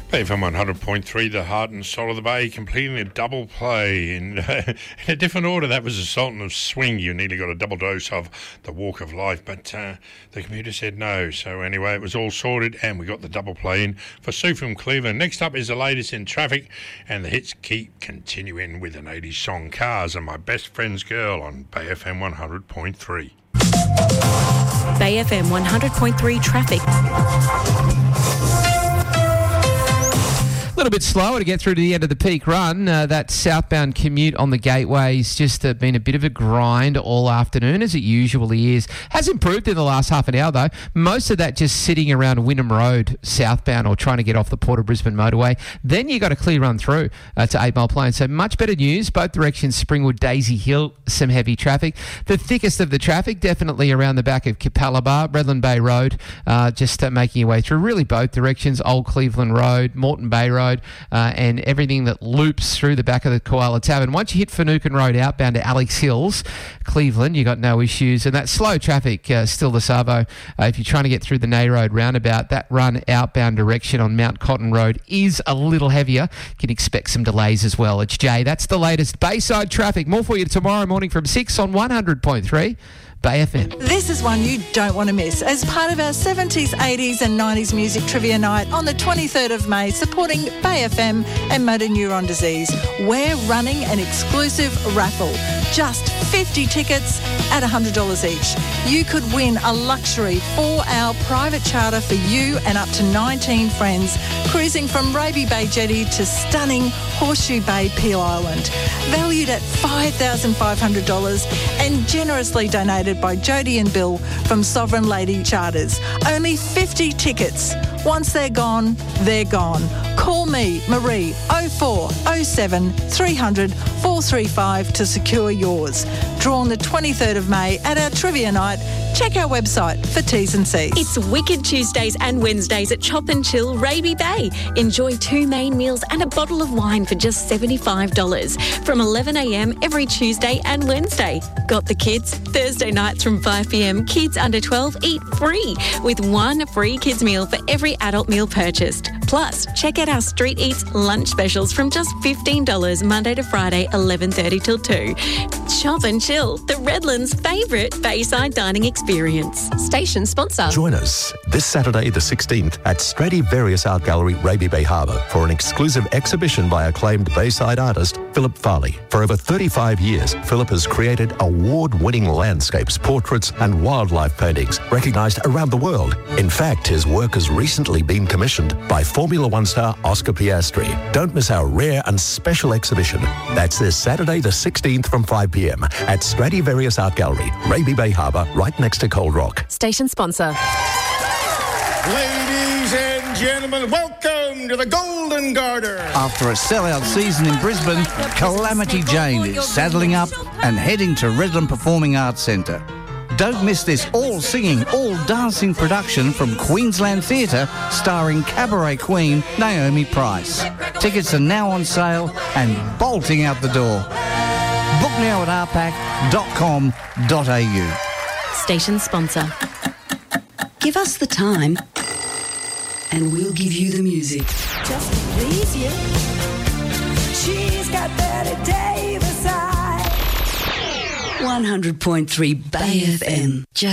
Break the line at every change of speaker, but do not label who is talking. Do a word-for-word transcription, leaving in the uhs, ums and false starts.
B F M one hundred point three, the heart and soul of the Bay, completing a double play in, uh, in a different order. That was a Sultan of Swing. You nearly got a double dose of the Walk of Life, but uh, the computer said no. So anyway, it was all sorted, and we got the double play in for Sue from Cleveland. Next up is the latest in traffic, and the hits keep continuing with an eighties song, Cars and My Best Friend's Girl on Bay F M one hundred point three.
Bay F M one hundred point three traffic.
A little bit slower to get through to the end of the peak run. Uh, that southbound commute on the gateway's just uh, been a bit of a grind all afternoon, as it usually is. Has improved in the last half an hour, though. Most of that just sitting around Wynnum Road southbound or trying to get off the Port of Brisbane motorway. Then you got a clear run through uh, to Eight Mile Plain. So much better news. Both directions, Springwood, Daisy Hill, some heavy traffic. The thickest of the traffic definitely around the back of Capalaba, Redland Bay Road, uh, just uh, making your way through really both directions. Old Cleveland Road, Moreton Bay Road, Uh, and everything that loops through the back of the Koala Tavern. Once you hit Finucane Road outbound to Alex Hills, Cleveland, you got no issues. And that slow traffic uh, still the Savo. Uh, if you're trying to get through the Nay Road roundabout, that run outbound direction on Mount Cotton Road is a little heavier. You can expect some delays as well. It's Jay. That's the latest Bayside traffic. More for you tomorrow morning from six on one hundred point three. Bay F M.
This is one you don't want to miss as part of our seventies, eighties and nineties music trivia night on the twenty-third of May, supporting Bay F M and motor neuron disease. We're running an exclusive raffle. Just fifty tickets at one hundred dollars each. You could win a luxury four-hour private charter for you and up to nineteen friends, cruising from Raby Bay Jetty to stunning Horseshoe Bay Peel Island. Valued at five thousand five hundred dollars and generously donated by Jodie and Bill from Sovereign Lady Charters. Only fifty tickets. Once they're gone, they're gone. Call me, Marie, oh four oh seven three hundred four three five to secure yours. Drawn the twenty-third of May at our trivia night. Check our website for T's and C's.
It's Wicked Tuesdays and Wednesdays at Chop and Chill Raby Bay. Enjoy two main meals and a bottle of wine for just seventy-five dollars from eleven a m every Tuesday and Wednesday. Got the kids? Thursday nights from five p m, kids under twelve eat free with one free kids meal for every adult meal purchased. Plus, check out our Street Eats lunch specials from just fifteen dollars Monday to Friday, eleven thirty till two. Chop and Chill, the Redlands' favourite Bayside dining experience. Station sponsor.
Join us this Saturday the sixteenth at Stradivarius Art Gallery, Raby Bay Harbour for an exclusive exhibition by acclaimed Bayside artist Philip Farley. For over thirty-five years, Philip has created award-winning landscapes, portraits and wildlife paintings recognised around the world. In fact, his work has recently been commissioned by Formula One star Oscar Piastri. Don't miss our rare and special exhibition. That's this Saturday the sixteenth from five p m at Stradivarius Art Gallery, Raby Bay Harbour, right next to Cold Rock.
Station sponsor.
Ladies and gentlemen, welcome to the Golden Garter.
After a sellout season in Brisbane, Calamity Jane is saddling up and heading to Redland Performing Arts Centre. Don't miss this all-singing, all-dancing production from Queensland Theatre starring cabaret queen Naomi Price. Tickets are now on sale and bolting out the door. Book now at r pac dot com dot a u.
Station sponsor.
Give us the time and we'll give you the music.
Just to please you. She's got Betty Davis eyes.
one hundred point three Bay F M.